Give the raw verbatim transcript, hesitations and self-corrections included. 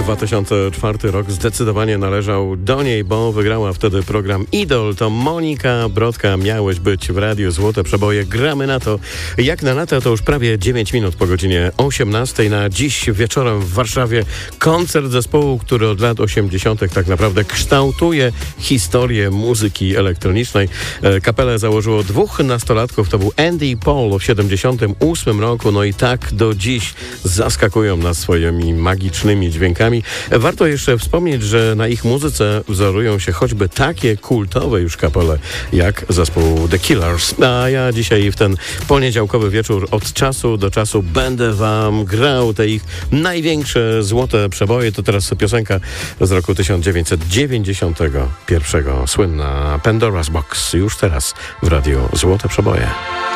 dwa tysiące czwarty rok zdecydowanie należał do niej, bo wygrała wtedy program Idol. To Monika Brodka. Miałeś być w Radiu Złote Przeboje. Gramy na to. Jak na lata to już prawie dziewięć minut po godzinie osiemnastej. Na dziś wieczorem w Warszawie koncert zespołu, który od lat osiemdziesiątych tak naprawdę kształtuje historię muzyki elektronicznej. Kapelę założyło dwóch nastolatków. To był Andy Paul w siedemdziesiątym ósmym roku. No i tak do dziś zaskakują nas swoimi magicznymi dźwiękami. Warto jeszcze wspomnieć, że na ich muzyce wzorują się choćby takie kultowe już kapele jak zespół The Killers. A ja dzisiaj w ten poniedziałkowy wieczór od czasu do czasu będę wam grał te ich największe złote przeboje. To teraz piosenka z roku tysiąc dziewięćset dziewięćdziesiątego pierwszego. Słynna Pandora's Box. Już teraz w Radiu Złote Przeboje.